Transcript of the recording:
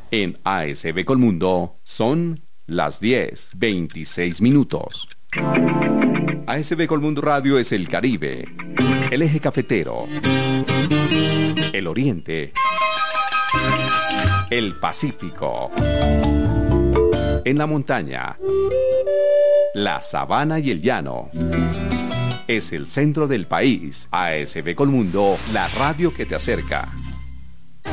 En ASB Colmundo son las 10:26. ASB Colmundo Radio es el Caribe, el eje cafetero, el Oriente, el Pacífico, en la montaña, la sabana y el llano. Es el centro del país. ASB Colmundo, la radio que te acerca.